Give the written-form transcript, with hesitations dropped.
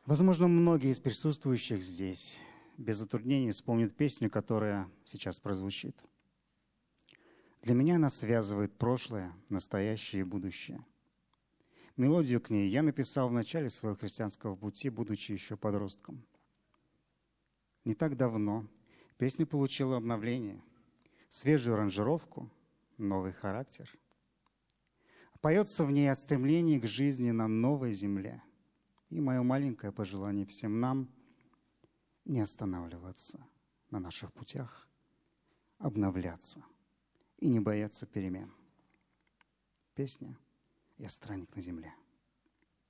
Возможно, многие из присутствующих здесь без затруднений вспомнят песню, которая сейчас прозвучит. Для меня она связывает прошлое, настоящее и будущее. Мелодию к ней я написал в начале своего христианского пути, будучи еще подростком. Не так давно песня получила обновление, свежую аранжировку, новый характер. Поется в ней о стремлении к жизни на новой земле. И мое маленькое пожелание всем нам — не останавливаться на наших путях, обновляться и не бояться перемен. Песня «Я странник на земле».